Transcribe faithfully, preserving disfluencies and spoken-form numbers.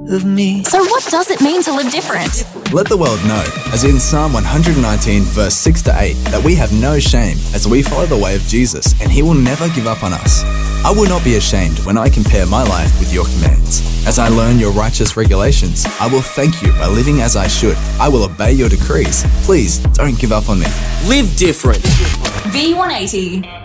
of me. So what does it mean to live different? Let the world know, as in Psalm one nineteen verse six to eight, that we have no shame as we follow the way of Jesus, and he will never give up on us. I will not be ashamed when I compare my life with your commands. As I learn your righteous regulations, I will thank you by living as I should. I will obey your decrees. Please don't give up on me. Live different. V one eighty.